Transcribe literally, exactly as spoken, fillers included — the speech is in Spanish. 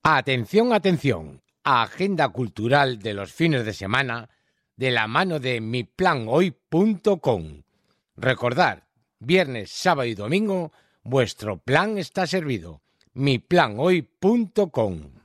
Atención, atención, agenda cultural de los fines de semana de la mano de mi plan hoy punto com. Recordad, viernes, sábado y domingo, vuestro plan está servido. mi plan hoy punto com.